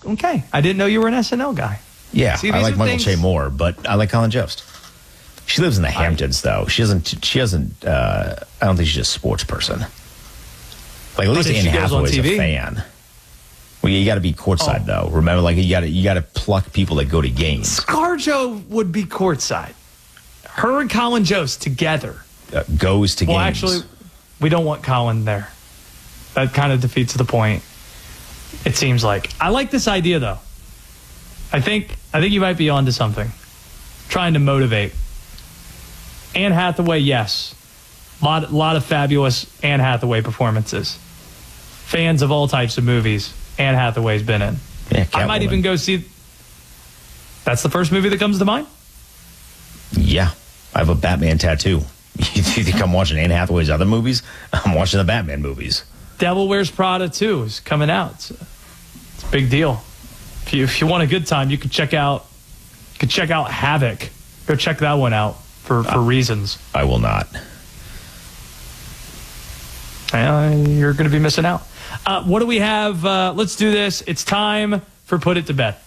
Okay. I didn't know you were an SNL guy. Yeah, See, I like Michael Che more, but I like Colin Jost. She lives in the Hamptons, though. She doesn't. I don't think she's a sports person. Like, at least Anne Hathaway's a fan. Well, you got to be courtside, though. Remember, like you got to pluck people that go to games. ScarJo would be courtside. Her and Colin Jost together goes to games. Well, actually, we don't want Colin there. That kind of defeats the point. It seems like. I like this idea, though. I think you might be onto something. Trying to motivate. Anne Hathaway, yes. Lot of fabulous Anne Hathaway performances. Fans of all types of movies Anne Hathaway's been in. Yeah, I might even go see... That's the first movie that comes to mind? Yeah. I have a Batman tattoo. You think I'm watching Anne Hathaway's other movies? I'm watching the Batman movies. Devil Wears Prada 2 is coming out. It's a big deal. If you want a good time, you can check out Havoc. Go check that one out for reasons. I will not. You're going to be missing out. What do we have? Let's do this. It's time for Put It to Bed.